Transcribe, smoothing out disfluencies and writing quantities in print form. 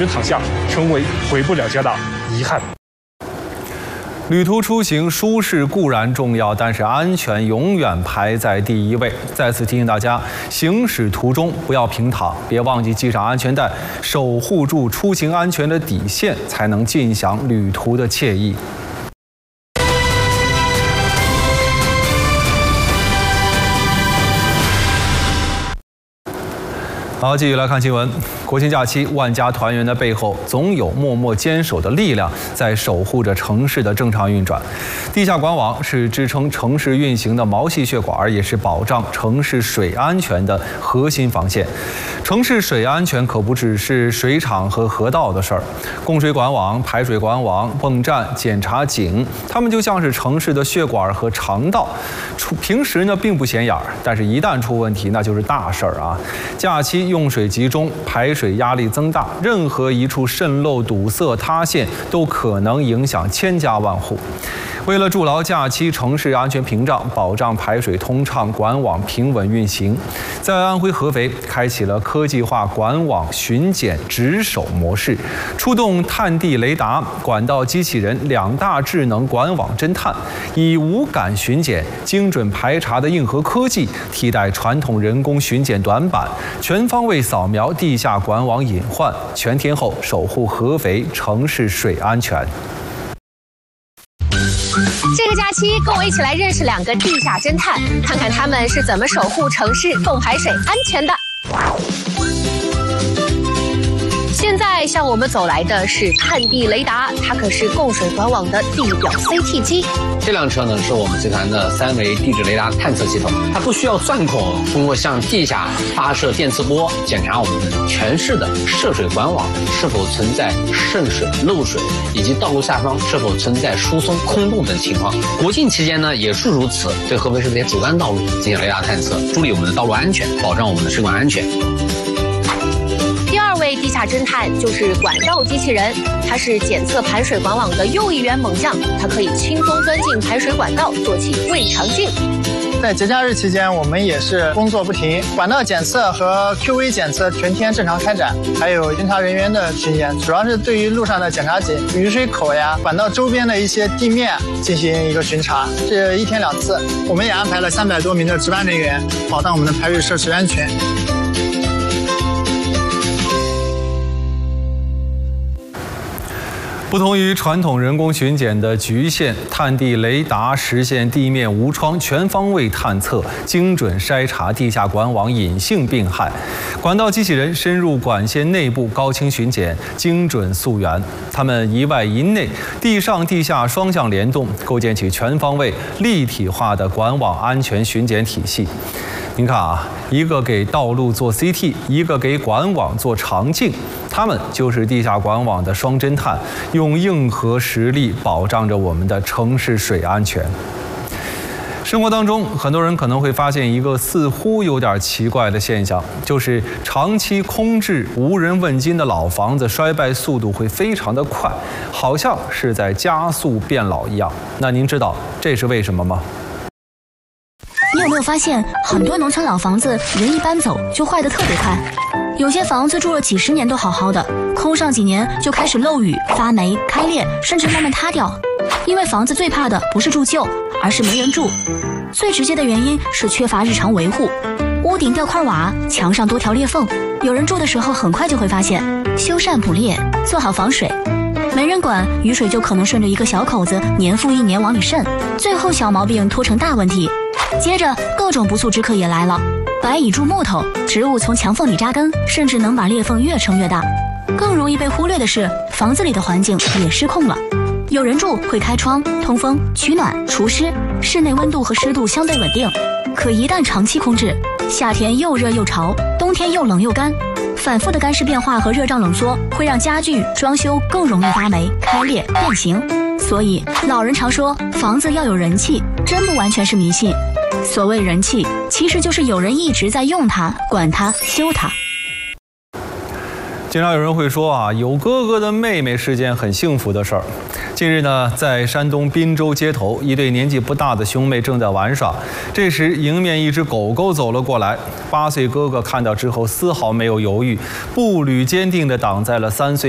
时躺下，成为回不了家的遗憾。 旅途出行舒适固然重要，但是安全永远排在第一位。再次提醒大家，行驶途中不要平躺，别忘记系上安全带，守护住出行安全的底线，才能尽享旅途的惬意。 好，继续来看新闻。国庆假期，万家团圆的背后，总有默默坚守的力量在守护着城市的正常运转。地下管网是支撑城市运行的毛细血管，也是保障城市水安全的核心防线。城市水安全可不只是水厂和河道的事儿，供水管网、排水管网、泵站、检查井，它们就像是城市的血管和肠道。平时呢并不显眼，但是一旦出问题，那就是大事儿啊！假期用水集中，排水压力增大，任何一处渗漏、堵塞、塌陷，都可能影响千家万户。为了筑牢假期城市安全屏障，保障排水通畅、管网平稳运行，在安徽合肥开启了科技化管网巡检值守模式，出动探地雷达、管道机器人2大智能管网侦探，以无感巡检、精准排查的硬核科技替代传统人工巡检短板，全方位扫描地下管网隐患，全天候守护合肥城市水安全。 这个假期，跟我一起来认识2个地下侦探，看看他们是怎么守护城市供排水安全的。现在向我们走来的是探地雷达，它可是供水管网的地表 CT 机。 这辆车呢是我们集团的3维地质雷达探测系统，它不需要钻孔，通过向地下发射电磁波，检查我们全市的涉水管网是否存在渗水、漏水，以及道路下方是否存在疏松、空洞等情况。国庆期间呢也是如此，对合肥市这些主干道路进行雷达探测，助力我们的道路安全，保障我们的水管安全。 第2位地下侦探就是管道机器人，它是检测排水管网的又一员猛将，它可以轻松钻进排水管道，做起胃肠镜。 在节假日期间，我们也是工作不停，管道检测和 QV 检测全天正常开展，还有巡查人员的巡检，主要是对于路上的检查井、雨水口呀、管道周边的一些地面进行一个巡查，这1天2次。我们也安排了300多名的值班人员，保障我们的排水设施安全。 不同于传统人工巡检的局限，探地雷达实现地面无窗、全方位探测，精准筛查地下管网隐性病害；管道机器人深入管线内部，高清巡检，精准溯源。它们1外1内，地上地下双向联动，构建起全方位、立体化的管网安全巡检体系。 您看啊，一个给道路做 CT， 一个给管网做肠镜，他们就是地下管网的双侦探，用硬核实力保障着我们的城市水安全。生活当中，很多人可能会发现一个似乎有点奇怪的现象，就是长期空置、无人问津的老房子衰败速度会非常的快，好像是在加速变老一样。那您知道这是为什么吗？ 你有没有发现，很多农村老房子人一搬走就坏得特别快？有些房子住了几10年都好好的，空上几年就开始漏雨、发霉、开裂，甚至慢慢塌掉。因为房子最怕的不是住旧，而是没人住。最直接的原因是缺乏日常维护，屋顶掉块瓦，墙上多条裂缝，有人住的时候很快就会发现，修缮补裂，做好防水。 没人管，雨水就可能顺着一个小口子年复一年往里渗，最后小毛病拖成大问题。接着各种不速之客也来了，白蚁蛀木头，植物从墙缝里扎根，甚至能把裂缝越撑越大。更容易被忽略的是，房子里的环境也失控了。有人住会开窗、通风、取暖、除湿，室内温度和湿度相对稳定。可一旦长期空置，夏天又热又潮，冬天又冷又干。 反复的干湿变化和热胀冷缩会让家具装修更容易发霉、开裂、变形。所以老人常说房子要有人气，真不完全是迷信。所谓人气，其实就是有人一直在用它、管它、修它。 经常有人会说啊，有哥哥的妹妹是件很幸福的事儿。近日呢，在山东滨州街头，一对年纪不大的兄妹正在玩耍，这时迎面一只狗狗走了过来。8岁哥哥看到之后丝毫没有犹豫，步履坚定地挡在了3岁